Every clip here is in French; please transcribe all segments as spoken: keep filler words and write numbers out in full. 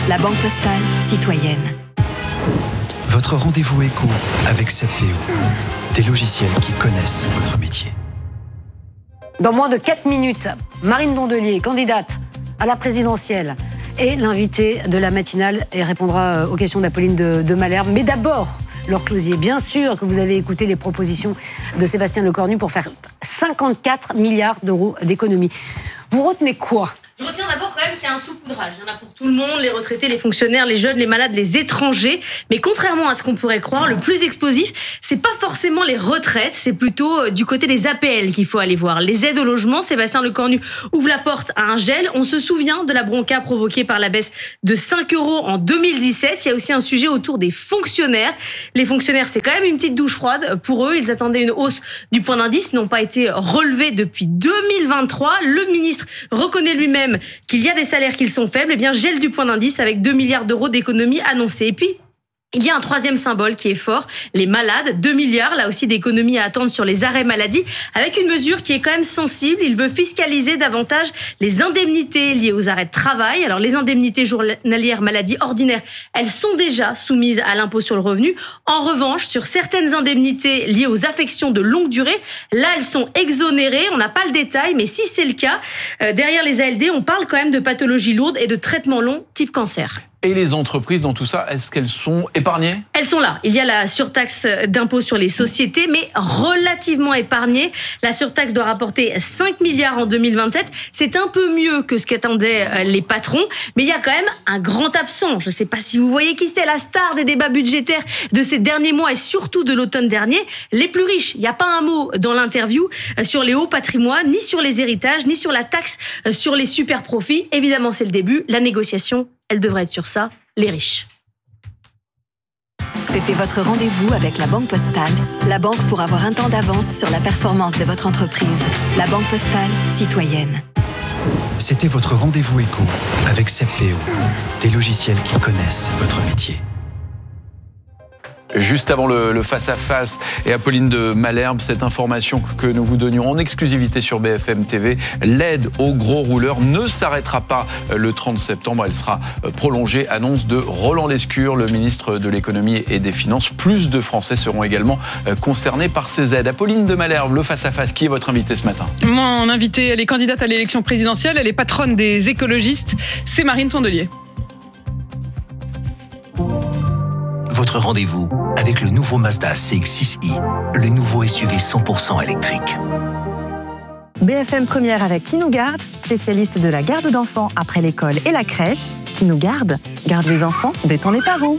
la Banque Postale citoyenne. Votre rendez-vous éco avec Septéo, des logiciels qui connaissent votre métier. Dans moins de quatre minutes, Marine Tondelier, candidate à la présidentielle, est l'invitée de la matinale et répondra aux questions d'Apolline de, de Malherbe. Mais d'abord, Laure Closier, bien sûr que vous avez écouté les propositions de Sébastien Lecornu pour faire cinquante-quatre milliards d'euros d'économies. Vous retenez quoi ? Je retiens d'abord quand même qu'il y a un saupoudrage. Il y en a pour tout le monde, les retraités, les fonctionnaires, les jeunes, les malades, les étrangers. Mais contrairement à ce qu'on pourrait croire, le plus explosif, c'est pas forcément les retraites, c'est plutôt du côté des A P L qu'il faut aller voir. Les aides au logement, Sébastien Lecornu ouvre la porte à un gel. On se souvient de la bronca provoquée par la baisse de cinq euros en deux mille dix-sept. Il y a aussi un sujet autour des fonctionnaires. Les fonctionnaires, c'est quand même une petite douche froide pour eux. Ils attendaient une hausse du point d'indice, n'ont pas été relevés depuis deux mille vingt-trois. Le ministre reconnaît lui-même qu'il y a des salaires qui sont faibles, et bien gel du point d'indice avec deux milliards d'euros d'économies annoncées. Et puis, il y a un troisième symbole qui est fort, les malades, deux milliards, là aussi d'économies à attendre sur les arrêts maladie, avec une mesure qui est quand même sensible. Il veut fiscaliser davantage les indemnités liées aux arrêts de travail. Alors les indemnités journalières maladie ordinaires, elles sont déjà soumises à l'impôt sur le revenu. En revanche, sur certaines indemnités liées aux affections de longue durée, là elles sont exonérées. On n'a pas le détail, mais si c'est le cas, euh, derrière les A L D, on parle quand même de pathologies lourdes et de traitements longs type cancer. Et les entreprises dans tout ça, est-ce qu'elles sont épargnées ? Elles sont là. Il y a la surtaxe d'impôt sur les sociétés, mais relativement épargnées. La surtaxe doit rapporter cinq milliards en deux mille vingt-sept. C'est un peu mieux que ce qu'attendaient les patrons, mais il y a quand même un grand absent. Je ne sais pas si vous voyez qui c'est, la star des débats budgétaires de ces derniers mois et surtout de l'automne dernier, les plus riches. Il n'y a pas un mot dans l'interview sur les hauts patrimoines, ni sur les héritages, ni sur la taxe sur les super profits. Évidemment, c'est le début. La négociation, elle devrait être sur ça, les riches. C'était votre rendez-vous avec la Banque Postale, la banque pour avoir un temps d'avance sur la performance de votre entreprise. La Banque Postale citoyenne. C'était votre rendez-vous éco avec Septéo, des logiciels qui connaissent votre métier. Juste avant le, le face-à-face et Apolline de Malherbe, cette information que nous vous donnions en exclusivité sur B F M T V, l'aide aux gros rouleurs ne s'arrêtera pas le trente septembre, elle sera prolongée, annonce de Roland Lescure, le ministre de l'économie et des finances. Plus de Français seront également concernés par ces aides. Apolline de Malherbe, le face-à-face, qui est votre invité ce matin ? Mon invitée, elle est candidate à l'élection présidentielle, elle est patronne des écologistes, c'est Marine Tondelier. Votre rendez-vous avec le nouveau Mazda C X six i, le nouveau S U V cent pour cent électrique. B F M Première avec Qui nous garde, spécialiste de la garde d'enfants après l'école et la crèche. Qui nous garde, garde les enfants, détend les parents.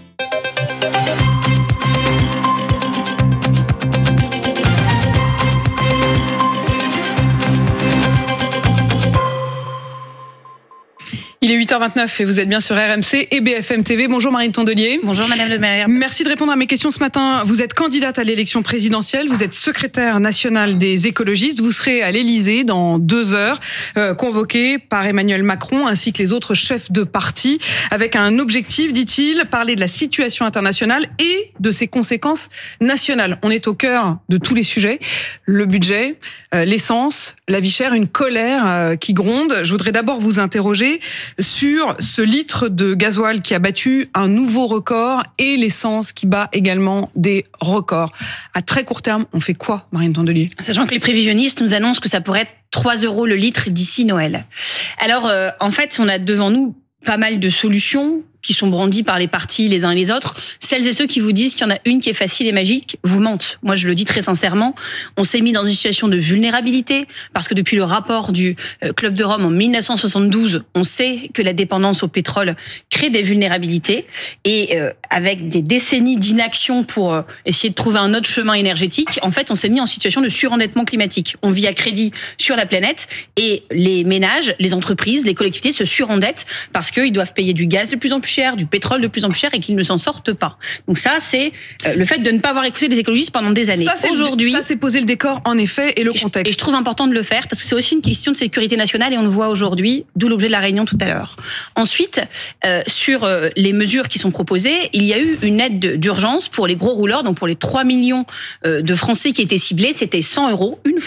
Il est huit heures vingt-neuf et vous êtes bien sur R M C et B F M T V. Bonjour Marine Tondelier. Bonjour Madame Le Maire. Merci de répondre à mes questions ce matin. Vous êtes candidate à l'élection présidentielle, vous êtes secrétaire nationale des écologistes. Vous serez à l'Élysée dans deux heures, euh, convoquée par Emmanuel Macron ainsi que les autres chefs de parti, avec un objectif, dit-il, parler de la situation internationale et de ses conséquences nationales. On est au cœur de tous les sujets. Le budget, euh, l'essence, la vie chère, une colère euh, qui gronde. Je voudrais d'abord vous interroger sur ce litre de gasoil qui a battu un nouveau record et l'essence qui bat également des records. À très court terme, on fait quoi, Marine Tondelier ? Sachant que les prévisionnistes nous annoncent que ça pourrait être trois euros le litre d'ici Noël. Alors, euh, en fait, on a devant nous pas mal de solutions qui sont brandies par les partis les uns et les autres. Celles et ceux qui vous disent qu'il y en a une qui est facile et magique vous mentent. Moi, je le dis très sincèrement. On s'est mis dans une situation de vulnérabilité parce que depuis le rapport du Club de Rome en mille neuf cent soixante-douze, on sait que la dépendance au pétrole crée des vulnérabilités et euh, avec des décennies d'inaction pour euh, essayer de trouver un autre chemin énergétique, en fait, on s'est mis en situation de surendettement climatique. On vit à crédit sur la planète et les ménages, les entreprises, les collectivités se surendettent parce qu'ils doivent payer du gaz de plus en plus cher, du pétrole de plus en plus cher et qu'ils ne s'en sortent pas. Donc ça, c'est le fait de ne pas avoir écouté les écologistes pendant des années. Ça, c'est Aujourd'hui, le, ça, c'est poser le décor, en effet, et le et contexte. Je, et je trouve important de le faire parce que c'est aussi une question de sécurité nationale et on le voit aujourd'hui, d'où l'objet de la réunion tout à l'heure. Ensuite, euh, sur euh, les mesures qui sont proposées, il y a eu une aide d'urgence pour les gros rouleurs, donc pour les trois millions euh, de Français qui étaient ciblés, c'était cent euros une fois.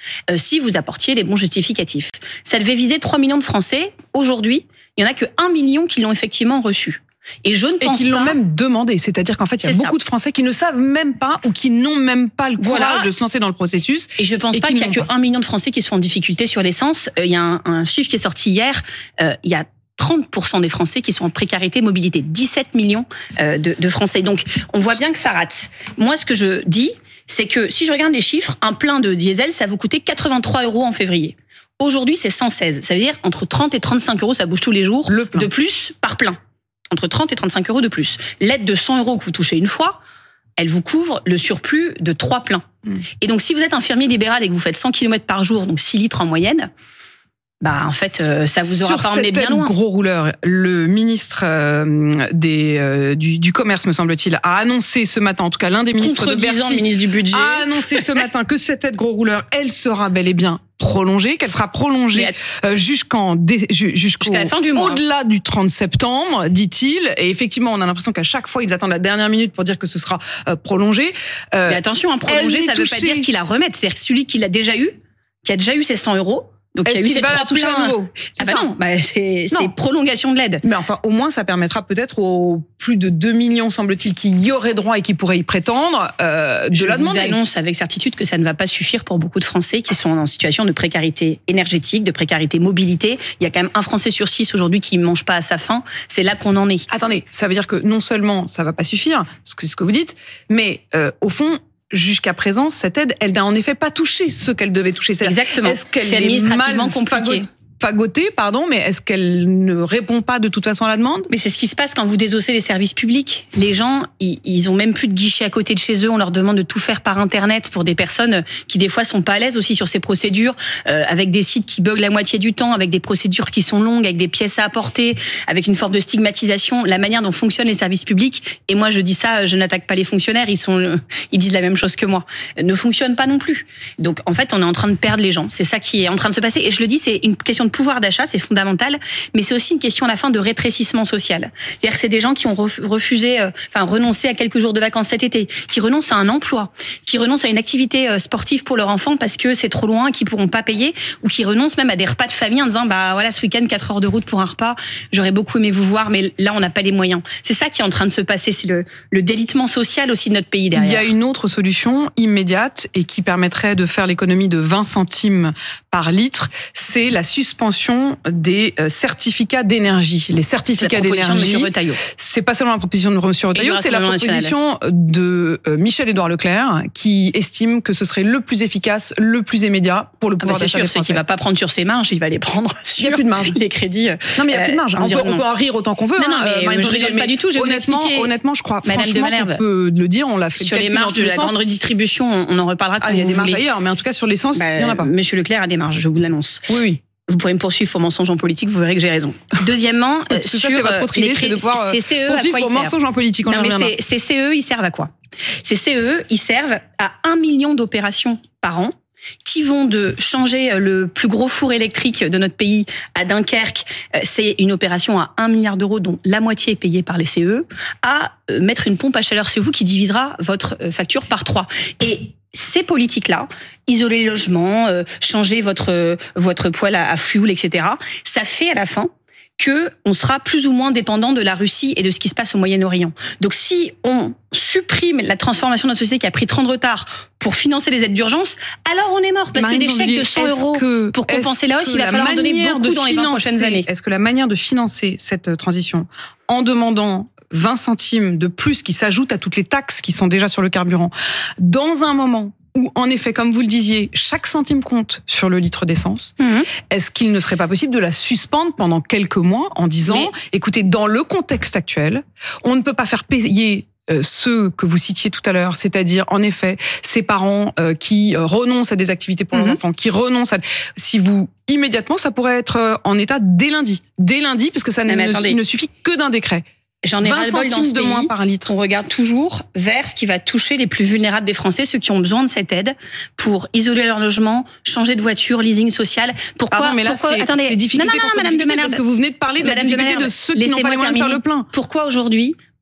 euh, si vous apportiez les bons justificatifs. Ça devait viser trois millions de Français. Aujourd'hui, il n'y en a que un million qui l'ont effectivement reçu. Et je ne pense et qui pas... l'ont même demandé, c'est-à-dire qu'en fait, il y a C'est beaucoup ça. de Français qui ne savent même pas ou qui n'ont même pas le courage Voilà. de se lancer dans le processus. Et je pense et pas qui qu'il y a n'ont que pas. un million de Français qui sont en difficulté sur l'essence. Euh, Il y a un, un chiffre qui est sorti hier. Euh, il y a trente pour cent des Français qui sont en précarité mobilité. dix-sept millions euh, de, de Français. Donc, on voit bien que ça rate. Moi, ce que je dis, c'est que si je regarde les chiffres, un plein de diesel, ça vous coûtait quatre-vingt-trois euros en février. Aujourd'hui, c'est cent seize. Ça veut dire entre trente et trente-cinq euros, ça bouge tous les jours, Le plein. de plus par plein. Entre trente et trente-cinq euros de plus. L'aide de cent euros que vous touchez une fois, elle vous couvre le surplus de trois pleins. Mm. Et donc, si vous êtes infirmier libéral et que vous faites cent kilomètres par jour, donc six litres en moyenne, bah en fait, euh, ça vous aura Sur pas emmené cette bien aide loin. gros rouleur, le ministre euh, des, euh, du, du Commerce, me semble-t-il, a annoncé ce matin, en tout cas l'un des ministres de Contredisant Bercy, le ministre du Budget. a annoncé ce matin que cette aide gros rouleur, elle sera bel et bien prolongée, qu'elle sera prolongée euh, jusqu'en dé- ju- jusqu'au Jusqu'à la fin du mois. au-delà du trente septembre, dit-il. Et effectivement, on a l'impression qu'à chaque fois, ils attendent la dernière minute pour dire que ce sera euh, prolongé. Euh, Mais attention, un prolongé, elle ça n'est ne veut pas touchée- dire qu'il la remette. C'est-à-dire que celui qui l'a déjà eu, qui a déjà eu ses cent euros, donc il y a Est-ce eu qu'il ses va trois la toucher à pleins. nouveau? Ah C'est bah ça. non, bah c'est Non. c'est prolongation de l'aide. Mais enfin, au moins, ça permettra peut-être aux plus de deux millions, semble-t-il, qui y auraient droit et qui pourraient y prétendre, euh, de Je la vous demander. annonce avec certitude que ça ne va pas suffire pour beaucoup de Français qui sont en situation de précarité énergétique, de précarité mobilité. Il y a quand même un Français sur six aujourd'hui qui ne mange pas à sa faim. C'est là qu'on en est. Attendez, ça veut dire que non seulement ça va pas suffire, ce que, ce que vous dites, mais euh, au fond, jusqu'à présent, cette aide, elle n'a en effet pas touché ce qu'elle devait toucher. C'est-à-dire, Exactement. Est-ce qu'elle C'est est administrativement mal compliqué. fagot- fagotée, pardon, mais est-ce qu'elle ne répond pas de toute façon à la demande? Mais c'est ce qui se passe quand vous désossez les services publics. Les gens, ils, ils ont même plus de guichet à côté de chez eux. On leur demande de tout faire par Internet pour des personnes qui, des fois, sont pas à l'aise aussi sur ces procédures, euh, avec des sites qui bug la moitié du temps, avec des procédures qui sont longues, avec des pièces à apporter, avec une forme de stigmatisation. La manière dont fonctionnent les services publics, et moi je dis ça, je n'attaque pas les fonctionnaires, ils sont, ils disent la même chose que moi, ne fonctionnent pas non plus. Donc, en fait, on est en train de perdre les gens. C'est ça qui est en train de se passer. Et je le dis, c'est une question de pouvoir d'achat, c'est fondamental, mais c'est aussi une question à la fin de rétrécissement social. C'est-à-dire que c'est des gens qui ont refusé, euh, enfin renoncé à quelques jours de vacances cet été, qui renoncent à un emploi, qui renoncent à une activité euh, sportive pour leur enfant parce que c'est trop loin, qu'ils pourront pas payer, ou qui renoncent même à des repas de famille en disant bah voilà, ce week-end quatre heures de route pour un repas, j'aurais beaucoup aimé vous voir, mais là on n'a pas les moyens. C'est ça qui est en train de se passer, c'est le, le délitement social aussi de notre pays derrière. Il y a une autre solution immédiate et qui permettrait de faire l'économie de vingt centimes par litre, c'est la suspension des euh, certificats d'énergie. Les certificats proposition de d'énergie, M. Retailleau. c'est pas seulement la proposition de M. Retailleau, du c'est la Rassemblement proposition de euh, Michel-Édouard Leclerc qui estime que ce serait le plus efficace, le plus immédiat pour le Ah bah pouvoir c'est d'achat sûr, des c'est qu'il Français. va pas prendre sur ses marges, il va les prendre Il n'y a sur plus de marge. les crédits. euh, Non, mais il n'y a plus de marge. On peut, environnement. on peut en rire autant qu'on veut. Non, non, hein, mais euh, Marine je Tondelier, rigole pas du tout, je vais vous honnêtement, expliquer. honnêtement, je crois Madame de franchement Malherbe. qu'on peut le dire, on l'a fait Sur le les calcul dans marges tous de les la sens. grande redistribution, on on en reparlera quand Ah, il y a vous des marges voulez. ailleurs, mais en tout cas, sur l'essence, Bah, il n'y en a pas. Monsieur Leclerc a des marges, je vous l'annonce. Oui, oui. Vous pourrez me poursuivre pour mensonge en politique, vous verrez que j'ai raison. Deuxièmement, euh, Parce que sur ça, c'est votre euh, autre idée, les c'est de crédits- pouvoir euh, ces C E, à poursuivre quoi pour ils servent mensonge en politique. On y Non, mais reviendra. ces, ces C E, ils servent à quoi? Ces C E, ils servent à un million d'opérations par an qui vont de changer le plus gros four électrique de notre pays à Dunkerque, c'est une opération à un milliard d'euros dont la moitié est payée par les C E, à mettre une pompe à chaleur chez vous qui divisera votre facture par trois. Et ces politiques-là, isoler les logements, euh, changer votre euh, votre poêle à, à fioul, et cetera, ça fait à la fin que on sera plus ou moins dépendant de la Russie et de ce qui se passe au Moyen-Orient. Donc si on supprime la transformation de notre société qui a pris trop de retard pour financer les aides d'urgence, alors on est mort. Parce Marine que des chèques Tondelier, de cent est-ce euros que- pour compenser la hausse, est-ce il va que falloir en donner manière beaucoup de dans les vingt financer- prochaines années. Est-ce que la manière de financer cette euh, transition en demandant vingt centimes de plus qui s'ajoutent à toutes les taxes qui sont déjà sur le carburant, dans un moment où, en effet, comme vous le disiez, chaque centime compte sur le litre d'essence, Mmh. est-ce qu'il ne serait pas possible de la suspendre pendant quelques mois en disant, Mais- écoutez, dans le contexte actuel, on ne peut pas faire payer euh, ceux que vous citiez tout à l'heure, c'est-à-dire, en effet, ces parents euh, qui euh, renoncent à des activités pour Mhm. leurs enfants, qui renoncent à... Si vous, immédiatement, ça pourrait être euh, en état dès lundi. Dès lundi, parce que ça Non, mais ne, attendez. il ne suffit que d'un décret. J'en ai vingt ras-le-bol dans centimes ce de pays. moins par litre. On regarde toujours vers ce qui va toucher les plus vulnérables des Français, ceux qui ont besoin de cette aide pour isoler leur logement, changer de voiture, leasing social. Pourquoi Pardon, mais là, pourquoi, c'est attendez, c'est difficulté non, non, non, contre Madame de difficulté, Malherbe, parce que vous venez de parler de la Madame de difficulté de, Malherbe, ceux qui n'ont pas laissez-moi les moyens de faire terminer. le plein. Pourquoi aujourd'hui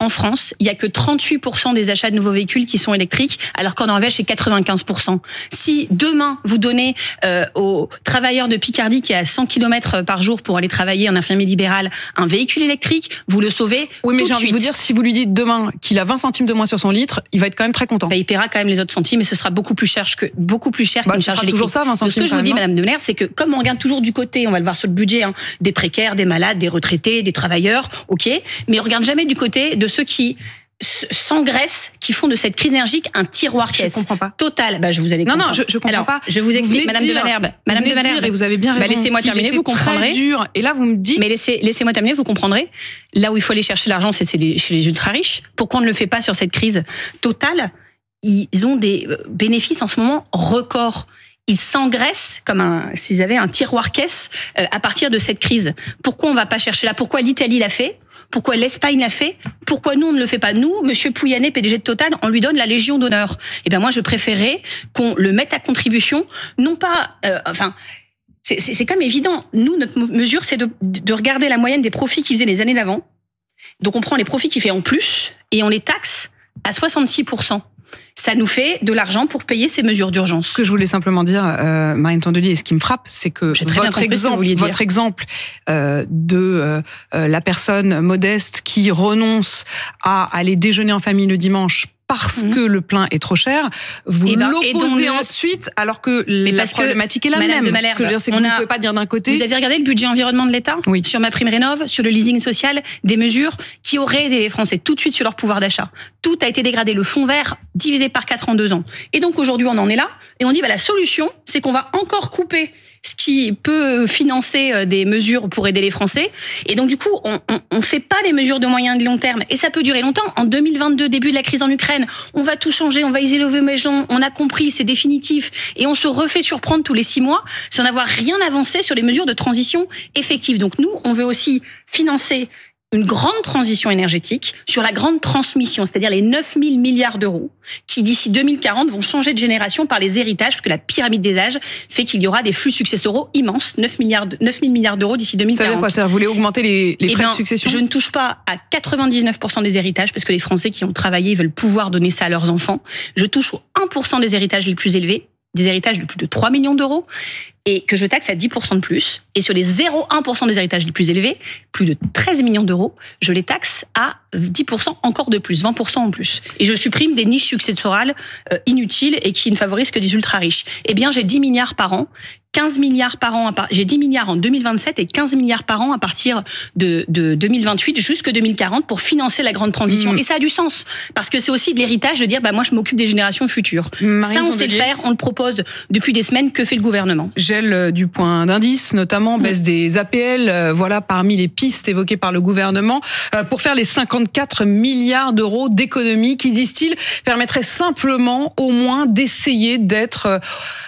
en France, il y a que trente-huit pour cent des achats de nouveaux véhicules qui sont électriques, alors qu'en Norvège, c'est quatre-vingt-quinze pour cent. Si demain, vous donnez euh, aux travailleurs de Picardie qui est à cent kilomètres par jour pour aller travailler en infirmier libéral un véhicule électrique, vous le sauvez oui, mais tout j'ai de envie suite. de vous dire, si vous lui dites demain qu'il a vingt centimes de moins sur son litre, il va être quand même très content. Bah, il paiera quand même les autres centimes, mais ce sera beaucoup plus cher que beaucoup plus cher bah, qu'une charge électrique. Toujours ça, vingt centimes. Donc, ce que je vous dis, Madame de Malherbe, c'est que comme on regarde toujours du côté, on va le voir sur le budget, hein, des précaires, des malades, des retraités, des travailleurs, ok, mais on regarde jamais du côté de ceux qui s'engraissent, qui font de cette crise énergique un tiroir caisse. Je comprends pas. Total. Bah, je vous allez Non, comprendre. non, je, je comprends Alors, pas. Je vous explique, vous Madame dire, de Malherbe. Madame vous de Malherbe. Dire, et vous avez bien raison. Bah, laissez-moi terminer, vous comprendrez. Très dur. Et là, vous me dites. Mais laissez, laissez-moi terminer, vous comprendrez. Là où il faut aller chercher l'argent, c'est chez les, chez les ultra riches. Pourquoi on ne le fait pas sur cette crise totale? Ils ont des bénéfices en ce moment records. Ils s'engraissent comme un, s'ils avaient un tiroir caisse euh, à partir de cette crise. Pourquoi on va pas chercher là? Pourquoi l'Italie l'a fait? Pourquoi l'Espagne l'a fait? Pourquoi nous, on ne le fait pas? Nous, Monsieur Pouyanné, P D G de Total, on lui donne la Légion d'honneur. Eh bien, moi, je préférais qu'on le mette à contribution, non pas... Euh, enfin, c'est, c'est, c'est comme évident. Nous, notre mesure, c'est de, de regarder la moyenne des profits qu'il faisait les années d'avant. Donc, on prend les profits qu'il fait en plus et on les taxe à soixante-six pour cent. Ça nous fait de l'argent pour payer ces mesures d'urgence. Ce que je voulais simplement dire, euh, Marine Tondelier, et ce qui me frappe, c'est que votre exemple, votre exemple euh, de euh, la personne modeste qui renonce à aller déjeuner en famille le dimanche parce mmh. que le plein est trop cher, vous et ben, l'opposez et donc, ensuite, alors que la parce problématique que, est la Madame même. Malherbe, ce que je veux dire, c'est que vous a, ne pouvez pas dire d'un côté... Vous avez regardé le budget environnement de l'État oui. sur ma prime rénov, sur le leasing social, des mesures qui auraient aidé les Français tout de suite sur leur pouvoir d'achat. Tout a été dégradé, le fonds vert divisé par quatre en deux ans. Et donc aujourd'hui, on en est là, et on dit bah, la solution, c'est qu'on va encore couper ce qui peut financer des mesures pour aider les Français. Et donc du coup, on ne fait pas les mesures de moyen et de long terme. Et ça peut durer longtemps. En deux mille vingt-deux, début de la crise en Ukraine, on va tout changer, on va isoler les gens, on a compris, c'est définitif. Et on se refait surprendre tous les six mois sans avoir rien avancé sur les mesures de transition effectives. Donc nous, on veut aussi financer une grande transition énergétique sur la grande transmission, c'est-à-dire les neuf mille milliards d'euros qui, d'ici deux mille quarante, vont changer de génération par les héritages, parce que la pyramide des âges fait qu'il y aura des flux successoraux immenses, neuf mille milliards d'euros d'ici deux mille quarante. Ça veut dire quoi? Ça, vous voulez augmenter les, les frais ben, de succession? Je ne touche pas à quatre-vingt-dix-neuf pour cent des héritages, parce que les Français qui ont travaillé veulent pouvoir donner ça à leurs enfants. Je touche au un pour cent des héritages les plus élevés, des héritages de plus de trois millions d'euros, et que je taxe à dix pour cent de plus. Et sur les zéro virgule un pour cent des héritages les plus élevés, plus de treize millions d'euros, je les taxe à dix pour cent encore de plus, vingt pour cent en plus. Et je supprime des niches successorales euh, inutiles et qui ne favorisent que des ultra-riches. Eh bien, j'ai dix milliards par an, quinze milliards par an, j'ai dix milliards en deux mille vingt-sept et quinze milliards par an à partir de, de deux mille vingt-huit jusque deux mille quarante pour financer la grande transition. Mmh. Et ça a du sens, parce que c'est aussi de l'héritage de dire, bah, moi, je m'occupe des générations futures. Marine ça, on sait le faire, on le propose depuis des semaines. Que fait le gouvernement? Gel du point d'indice, notamment, baisse mmh. des A P L, euh, voilà parmi les pistes évoquées par le gouvernement, euh, pour faire les cinquante-quatre milliards d'euros d'économies qui, disent-ils, permettraient simplement au moins d'essayer d'être... Euh,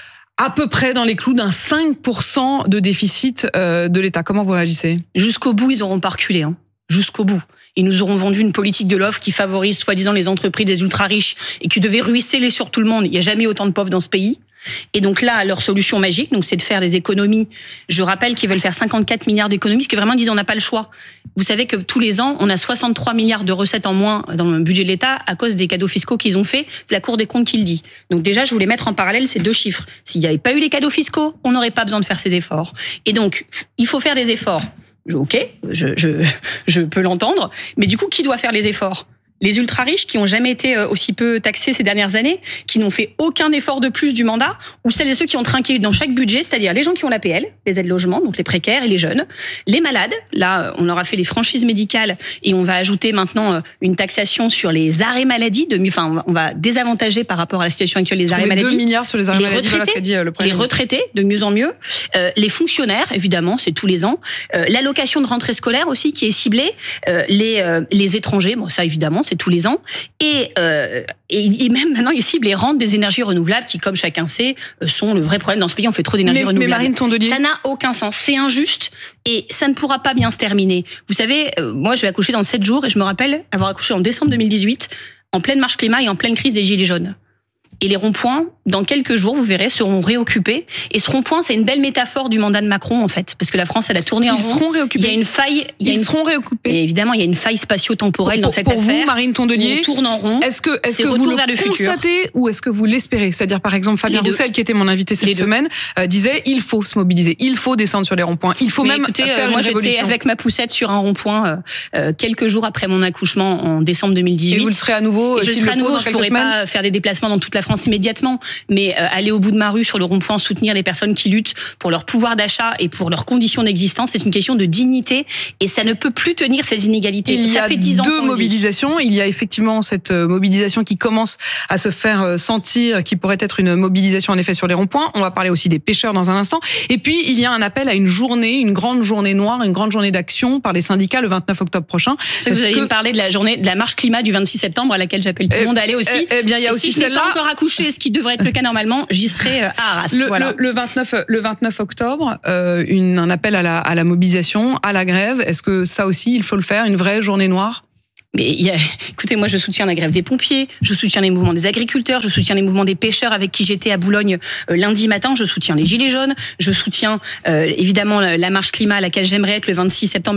à peu près dans les clous d'un cinq pour cent de déficit euh, de l'État. Comment vous réagissez? Jusqu'au bout, ils n'auront pas reculé. Hein. Jusqu'au bout. Ils nous auront vendu une politique de l'offre qui favorise soi-disant les entreprises des ultra-riches et qui devait ruisseler sur tout le monde. Il n'y a jamais autant de pauvres dans ce pays. Et donc là, leur solution magique, donc, c'est de faire des économies. Je rappelle qu'ils veulent faire cinquante-quatre milliards d'économies, parce que vraiment, ils disent on n'a pas le choix. Vous savez que tous les ans, on a soixante-trois milliards de recettes en moins dans le budget de l'État à cause des cadeaux fiscaux qu'ils ont fait. C'est la Cour des comptes qui le dit. Donc déjà, je voulais mettre en parallèle ces deux chiffres. S'il n'y avait pas eu les cadeaux fiscaux, on n'aurait pas besoin de faire ces efforts. Et donc, il faut faire des efforts. Ok, je, je, je peux l'entendre. Mais du coup, qui doit faire les efforts? Les ultra-riches qui n'ont jamais été aussi peu taxés ces dernières années, qui n'ont fait aucun effort de plus du mandat, ou celles et ceux qui ont trinqué dans chaque budget, c'est-à-dire les gens qui ont l'A P L, les aides logement, donc les précaires et les jeunes, les malades, là on leur a fait les franchises médicales et on va ajouter maintenant une taxation sur les arrêts maladie, de, enfin on va désavantager par rapport à la situation actuelle les arrêts maladie. deux milliards sur les arrêts les maladie, retraités, voilà ce qu'a dit le Premier les ministre. retraités, de mieux en mieux, euh, les fonctionnaires, évidemment, c'est tous les ans, euh, l'allocation de rentrée scolaire aussi qui est ciblée, euh, les, euh, les étrangers, bon ça évidemment, c'est tous les ans. Et, euh, et, et même maintenant, ils ciblent les rentes des énergies renouvelables qui, comme chacun sait, sont le vrai problème dans ce pays. On fait trop d'énergie renouvelable. Mais Marine Tondelier... Ça n'a aucun sens. C'est injuste et ça ne pourra pas bien se terminer. Vous savez, euh, moi, je vais accoucher dans sept jours et je me rappelle avoir accouché en décembre deux mille dix-huit, en pleine marche climat et en pleine crise des Gilets jaunes. Et les ronds-points, dans quelques jours, vous verrez, seront réoccupés. Et ce rond-point, c'est une belle métaphore du mandat de Macron, en fait. Parce que la France, elle a tourné en rond. Ils seront réoccupés. Il y a une faille. Il y a Ils une... seront réoccupés. Et évidemment, il y a une faille spatio-temporelle pour, dans cette pour affaire. Vous, Marine Tondelier, on tourne en rond. Est-ce que, est-ce c'est que vous le, vers le constatez futur. ou est-ce que vous l'espérez? C'est-à-dire, par exemple, Fabien Roussel, qui était mon invité cette semaine, euh, disait il faut se mobiliser, il faut descendre sur les ronds-points, il faut Mais même écoutez, faire euh, moi, une révolution. j'étais avec ma poussette sur un rond-point euh, euh, quelques jours après mon accouchement en décembre deux mille dix-huit. Et vous le serez à nouveau. Et je le serai à nouveau. Je ne pourrais pas faire des déplacements dans toute la France immédiatement, mais euh, aller au bout de ma rue sur le rond-point, soutenir les personnes qui luttent pour leur pouvoir d'achat et pour leurs conditions d'existence, c'est une question de dignité et ça ne peut plus tenir ces inégalités. Il ça y a fait dix ans deux qu'on mobilisations. Il y a effectivement cette mobilisation qui commence à se faire sentir, qui pourrait être une mobilisation en effet sur les ronds-points. On va parler aussi des pêcheurs dans un instant. Et puis il y a un appel à une journée, une grande journée noire, une grande journée d'action par les syndicats le vingt-neuf octobre prochain. C'est que vous allez que... me parler de la journée de la marche climat du vingt-six septembre à laquelle j'appelle tout le monde à aller aussi. Eh bien, il y a et aussi si je n'ai celle-là. pas encore accouché, ce qui devrait être le cas normalement, j'y serai à Arras. Le, voilà. le, le vingt-neuf, le vingt-neuf octobre, euh, une, un appel à la, à la mobilisation, à la grève. Est-ce que ça aussi, il faut le faire, une vraie journée noire? Mais il y a, écoutez, moi je soutiens la grève des pompiers, je soutiens les mouvements des agriculteurs, je soutiens les mouvements des pêcheurs avec qui j'étais à Boulogne euh, lundi matin, je soutiens les gilets jaunes, je soutiens euh, évidemment la, la marche climat à laquelle j'aimerais être le vingt-six septembre.